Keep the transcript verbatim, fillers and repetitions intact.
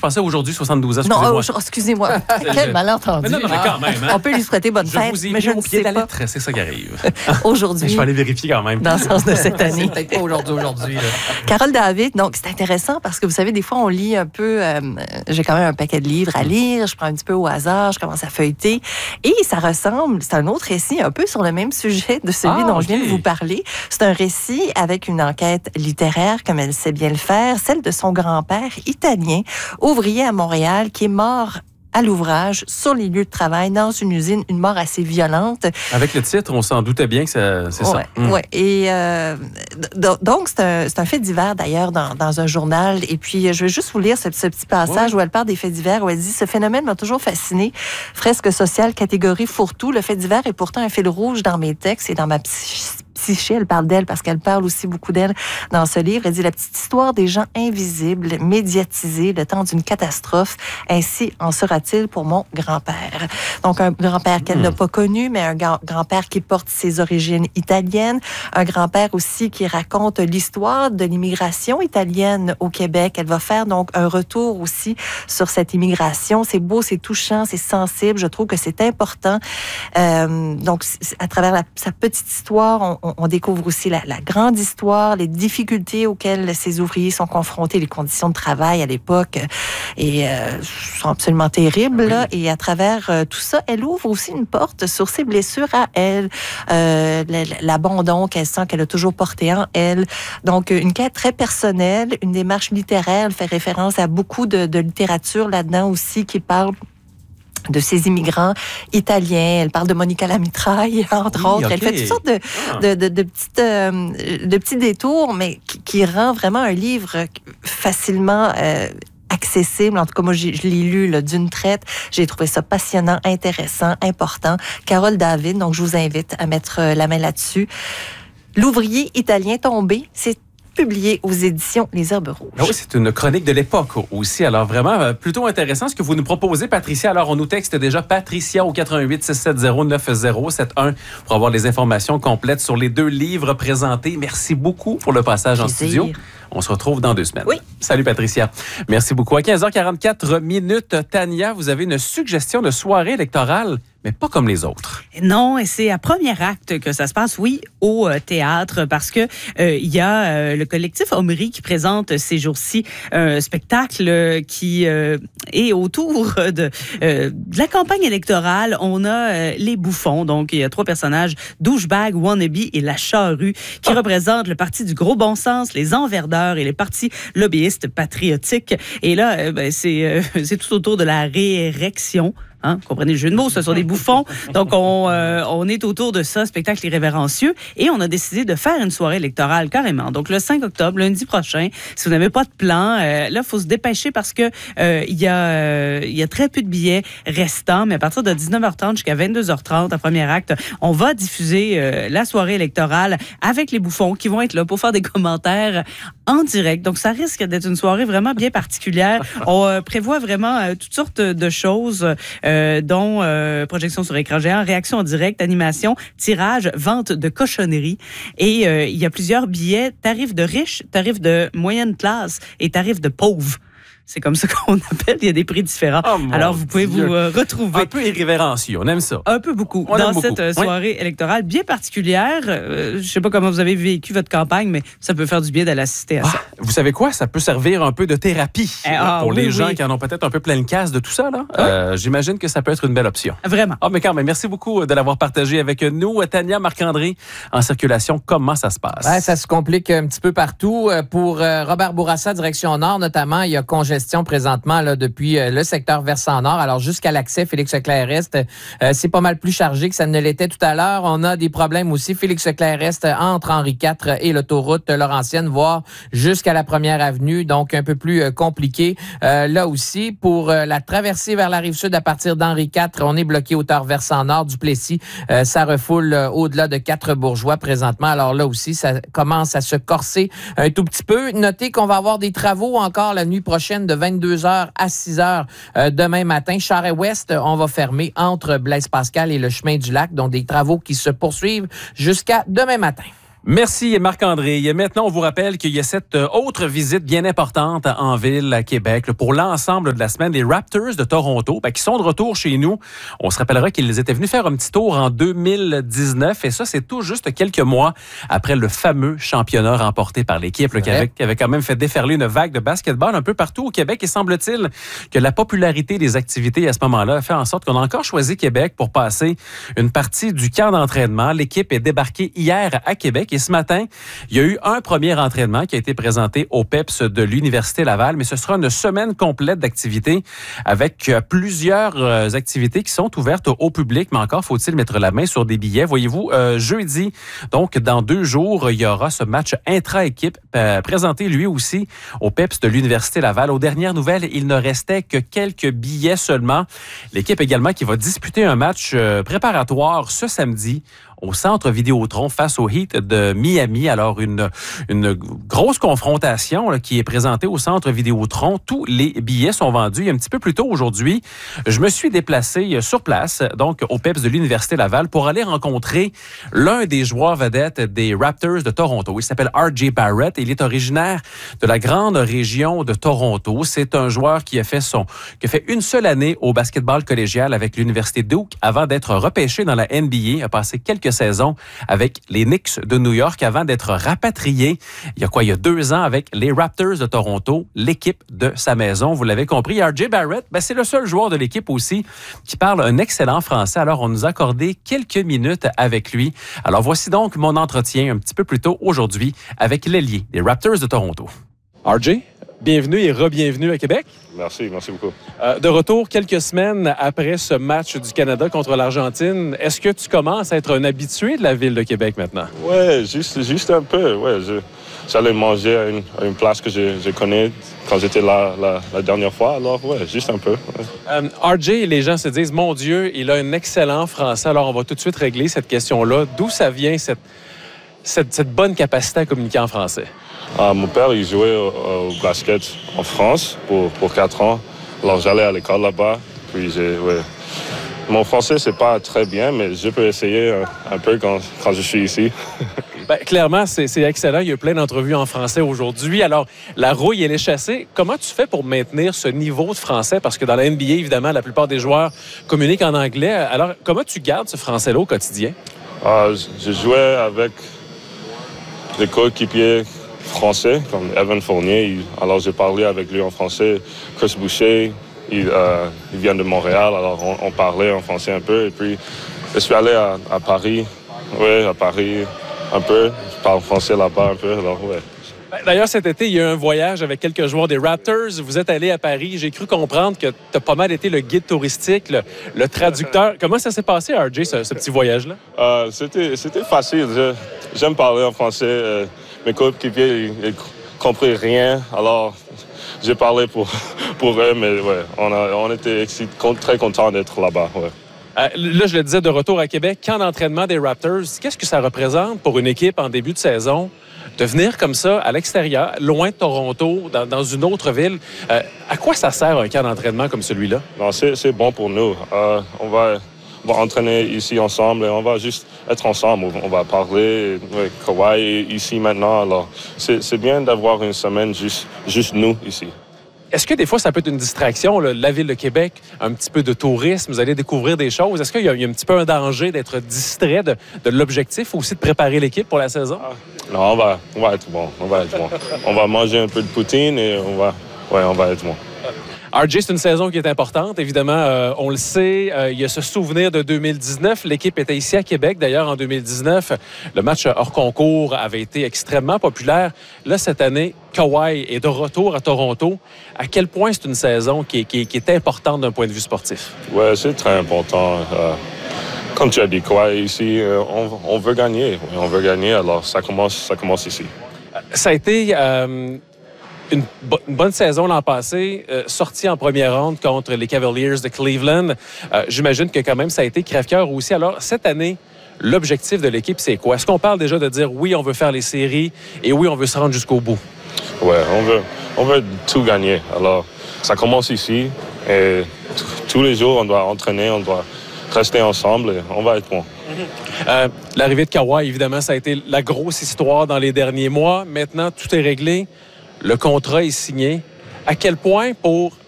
pensais aujourd'hui, soixante-douze ans, excusez-moi. Non, oh, excusez-moi. Quel malentendu. Non, non, mais quand même. Hein? On peut lui souhaiter bonne je fête, vous ai mais je au ne pied sais de la pas. lettre, c'est ça qui arrive. Aujourd'hui. Je vais aller vérifier quand même. Dans le sens de cette année. C'est peut-être pas aujourd'hui, aujourd'hui. Là. Carole David, donc c'est intéressant parce que vous savez, des fois, on lit un peu... Euh, j'ai quand même un paquet de livres à lire, je prends un petit peu au hasard, je commence à feuilleter. Et ça ressemble, c'est un autre récit un peu sur le même sujet de celui ah, dont okay. je viens de vous parler. C'est un récit avec une enquête littéraire, comme elle sait bien le faire, celle de son grand-père italien, ouvrier à Montréal, qui est mort à l'ouvrage, sur les lieux de travail, dans une usine, une mort assez violente. Avec le titre, on s'en doutait bien que ça, c'est ouais, ça. Mm. Oui, et euh, donc, c'est un, c'est un fait divers, d'ailleurs, dans, dans un journal. Et puis, je vais juste vous lire ce, ce petit passage ouais. où elle parle des faits divers, où elle dit « Ce phénomène m'a toujours fasciné. Fresque sociale, catégorie fourre-tout. Le fait divers est pourtant un fil rouge dans mes textes et dans ma psyché. Psyché, elle parle d'elle parce qu'elle parle aussi beaucoup d'elle dans ce livre. Elle dit la petite histoire des gens invisibles, médiatisés, le temps d'une catastrophe. Ainsi en sera-t-il pour mon grand-père. Donc, un grand-père qu'elle mmh. n'a pas connu, mais un grand-père qui porte ses origines italiennes. Un grand-père aussi qui raconte l'histoire de l'immigration italienne au Québec. Elle va faire donc un retour aussi sur cette immigration. C'est beau, c'est touchant, c'est sensible. Je trouve que c'est important. Euh, donc, à travers la, sa petite histoire, on, on On découvre aussi la, la grande histoire, les difficultés auxquelles ces ouvriers sont confrontés, les conditions de travail à l'époque et euh, sont absolument terribles. Là. Et à travers euh, tout ça, elle ouvre aussi une porte sur ses blessures à elle, euh, l'abandon qu'elle sent qu'elle a toujours porté en elle. Donc, une quête très personnelle, une démarche littéraire. Elle fait référence à beaucoup de, de littérature là-dedans aussi qui parle de ces immigrants italiens. Elle parle de Monica la mitraille, entre oui, autres. Okay. Elle fait toutes sortes de, ah. de, de, de, petites, euh, de petits détours, mais qui, qui rend vraiment un livre facilement euh, accessible. En tout cas, moi, je l'ai lu là, d'une traite. J'ai trouvé ça passionnant, intéressant, important. Carole David, donc je vous invite à mettre la main là-dessus. L'ouvrier italien tombé, c'est publié aux éditions Les Herbes Rouges. Ah oui, c'est une chronique de l'époque aussi. Alors vraiment, plutôt intéressant ce que vous nous proposez, Patricia. Alors, on nous texte déjà Patricia au quatre un huit six sept zéro neuf zéro sept un pour avoir les informations complètes sur les deux livres présentés. Merci beaucoup pour le passage Plaisir. En studio. On se retrouve dans deux semaines. Oui. Salut, Patricia. Merci beaucoup. À quinze heures quarante-quatre minutes, Tania, vous avez une suggestion de soirée électorale, mais pas comme les autres. Non, et c'est à premier acte que ça se passe, oui, au euh, théâtre, parce que euh, il y a euh, le collectif Omri qui présente ces jours-ci un spectacle qui euh, est autour de, euh, de la campagne électorale. On a euh, les bouffons, donc il y a trois personnages, Douchebag, Wannabe et la Charrue, qui ah. représentent le parti du gros bon sens, les enverdeurs et les partis lobbyistes patriotiques. Et là, euh, ben, c'est, euh, c'est tout autour de la réérection. Hein, comprenez le jeu de mots, ce sont des bouffons. Donc, on, euh, on est autour de ça, spectacle irrévérencieux. Et on a décidé de faire une soirée électorale carrément. Donc, le cinq octobre, lundi prochain, si vous n'avez pas de plan, euh, là, il faut se dépêcher parce que euh, il y a, euh, il y a très peu de billets restants. Mais à partir de dix-neuf heures trente jusqu'à vingt-deux heures trente, à premier acte, on va diffuser euh, la soirée électorale avec les bouffons qui vont être là pour faire des commentaires en direct. Donc, ça risque d'être une soirée vraiment bien particulière. On euh, prévoit vraiment euh, toutes sortes de choses. Euh, Euh, dont euh, projection sur écran géant, réaction en direct, animation, tirage, vente de cochonneries. Et euh, il y a plusieurs billets, tarifs de riches, tarifs de moyenne classe et tarifs de pauvres. C'est comme ça qu'on appelle. Il y a des prix différents. Oh, alors, vous pouvez Dieu. vous euh, retrouver. Un peu irrévérencieux. On aime ça. Un peu beaucoup. On dans beaucoup. cette euh, soirée oui. électorale bien particulière. Euh, je ne sais pas comment vous avez vécu votre campagne, mais ça peut faire du bien d'aller assister à ah, ça. Vous savez quoi? Ça peut servir un peu de thérapie eh, ah, pour oui, les gens oui. qui en ont peut-être un peu plein le casse de tout ça. Là. Oui. Euh, j'imagine que ça peut être une belle option. Vraiment. Ah, mais quand même, merci beaucoup de l'avoir partagé avec nous. Tania, Marc-André, en circulation, comment ça se passe? Ouais, ça se complique un petit peu partout. Pour Robert Bourassa, direction Nord notamment, il y a congestion présentement là, depuis euh, le secteur versant nord. Alors, jusqu'à l'accès Félix-Leclerc-Est, euh, c'est pas mal plus chargé que ça ne l'était tout à l'heure. On a des problèmes aussi. Félix-Leclerc-Est entre Henri quatre et l'autoroute Laurentienne, voire jusqu'à la première avenue. Donc, un peu plus euh, compliqué. Euh, là aussi, pour euh, la traversée vers la Rive-Sud à partir d'Henri quatre, on est bloqué hauteur versant nord du Plessis. Euh, ça refoule euh, au-delà de Quatre-Bourgeois présentement. Alors là aussi, ça commence à se corser un tout petit peu. Notez qu'on va avoir des travaux encore la nuit prochaine de vingt-deux heures à six heures euh, demain matin. Charest-Ouest, on va fermer entre Blaise-Pascal et le chemin du Lac. Donc, des travaux qui se poursuivent jusqu'à demain matin. Merci Marc-André. Maintenant, on vous rappelle qu'il y a cette autre visite bien importante en ville à Québec pour l'ensemble de la semaine. Les Raptors de Toronto ben, qui sont de retour chez nous. On se rappellera qu'ils étaient venus faire un petit tour en deux mille dix-neuf et ça, c'est tout juste quelques mois après le fameux championnat remporté par l'équipe là, qui, avait, qui avait quand même fait déferler une vague de basketball un peu partout au Québec. Et semble-t-il que la popularité des activités à ce moment-là a fait en sorte qu'on a encore choisi Québec pour passer une partie du camp d'entraînement. L'équipe est débarquée hier à Québec. Et ce matin, il y a eu un premier entraînement qui a été présenté au P E P S de l'Université Laval, mais ce sera une semaine complète d'activités avec plusieurs activités qui sont ouvertes au public, mais encore faut-il mettre la main sur des billets. Voyez-vous, euh, jeudi, donc dans deux jours, il y aura ce match intra-équipe euh, présenté lui aussi au P E P S de l'Université Laval. Aux dernières nouvelles, il ne restait que quelques billets seulement. L'équipe également qui va disputer un match euh, préparatoire ce samedi au Centre Vidéotron face au Heat de Miami. Alors, une, une grosse confrontation là, qui est présentée au Centre Vidéotron. Tous les billets sont vendus. Un petit peu plus tôt aujourd'hui, je me suis déplacé sur place, donc au P E P S de l'Université Laval, pour aller rencontrer l'un des joueurs vedettes des Raptors de Toronto. Il s'appelle R J Barrett et il est originaire de la grande région de Toronto. C'est un joueur qui a fait son, qui a fait une seule année au basketball collégial avec l'Université Duke avant d'être repêché dans la N B A. A passé quelques saison avec les Knicks de New York avant d'être rapatrié il y a quoi, il y a deux ans avec les Raptors de Toronto, l'équipe de sa maison. Vous l'avez compris, R J Barrett, ben c'est le seul joueur de l'équipe aussi qui parle un excellent français. Alors, on nous a accordé quelques minutes avec lui. Alors, voici donc mon entretien un petit peu plus tôt aujourd'hui avec l'ailier des Raptors de Toronto. R J, bienvenue et re-bienvenue à Québec. Merci, merci beaucoup. Euh, de retour quelques semaines après ce match du Canada contre l'Argentine, est-ce que tu commences à être un habitué de la ville de Québec maintenant? Oui, juste, juste un peu. Ouais, je, j'allais manger à une, à une place que je, je connais quand j'étais là la, la dernière fois. Alors, oui, juste un peu. Ouais. Euh, R J, les gens se disent, mon Dieu, il a un excellent français. Alors, on va tout de suite régler cette question-là. D'où ça vient, cette, cette, cette bonne capacité à communiquer en français? Ah, mon père, il jouait au, au basket en France pour, pour quatre ans. Alors, j'allais à l'école là-bas. Puis, j'ai, ouais. Mon français, c'est pas très bien, mais je peux essayer un, un peu quand, quand je suis ici. Bien, clairement, c'est, c'est excellent. Il y a plein d'entrevues en français aujourd'hui. Alors, la rouille, elle est chassée. Comment tu fais pour maintenir ce niveau de français? Parce que dans la N B A, évidemment, la plupart des joueurs communiquent en anglais. Alors, comment tu gardes ce français-là au quotidien? Ah, je jouais avec des coéquipiers français, comme Evan Fournier. Il, alors, j'ai parlé avec lui en français. Chris Boucher, il, euh, il vient de Montréal, alors on, on parlait en français un peu. Et puis, je suis allé à, à Paris. Oui, à Paris, un peu. Je parle français là-bas un peu, alors ouais. D'ailleurs, cet été, il y a eu un voyage avec quelques joueurs des Raptors. Vous êtes allé à Paris. J'ai cru comprendre que tu as pas mal été le guide touristique, le, le traducteur. Comment ça s'est passé, R J, ce, ce petit voyage-là? Euh, c'était, c'était facile. Je, j'aime parler en français. Euh, mes coéquipiers, ils ne comprenaient rien. Alors, j'ai parlé pour, pour eux, mais ouais, on, a, on était très contents d'être là-bas. Ouais. Euh, là, je le disais, de retour à Québec, camp d'entraînement des Raptors, qu'est-ce que ça représente pour une équipe en début de saison de venir comme ça à l'extérieur, loin de Toronto, dans, dans une autre ville? Euh, à quoi ça sert un camp d'entraînement comme celui-là? Non, c'est, c'est bon pour nous. Euh, on va... On va entraîner ici ensemble et on va juste être ensemble. On va parler. Ouais, Kawhi est ici maintenant. Alors, c'est, c'est bien d'avoir une semaine juste, juste nous ici. Est-ce que des fois, ça peut être une distraction, là, la ville de Québec, un petit peu de tourisme, vous allez découvrir des choses. Est-ce qu'il y a, il y a un petit peu un danger d'être distrait de, de l'objectif, aussi de préparer l'équipe pour la saison? Ah, non, on va, on va être bon. On va être bon. On va manger un peu de poutine et on va, ouais, on va être bon. R J, c'est une saison qui est importante. Évidemment, euh, on le sait, euh, il y a ce souvenir de deux mille dix-neuf. L'équipe était ici à Québec, d'ailleurs, en deux mille dix-neuf. Le match hors concours avait été extrêmement populaire. Là, cette année, Kawhi est de retour à Toronto. À quel point c'est une saison qui est, qui est, qui est importante d'un point de vue sportif? Oui, c'est très important. Euh, comme tu as dit, Kawhi, ici, euh, on, on veut gagner. On veut gagner, alors ça commence, ça commence ici. Ça a été... Euh, Une, bo- une bonne saison l'an passé, euh, sortie en première ronde contre les Cavaliers de Cleveland. Euh, j'imagine que quand même ça a été crève-cœur aussi. Alors, cette année, l'objectif de l'équipe, c'est quoi? Est-ce qu'on parle déjà de dire oui, on veut faire les séries et oui, on veut se rendre jusqu'au bout? Oui, on veut, on veut tout gagner. Alors, ça commence ici et t- tous les jours, on doit entraîner, on doit rester ensemble et on va être bon. Mm-hmm. Euh, l'arrivée de Kawhi, évidemment, ça a été la grosse histoire dans les derniers mois. Maintenant, tout est réglé. Le contrat est signé. À quel point, pour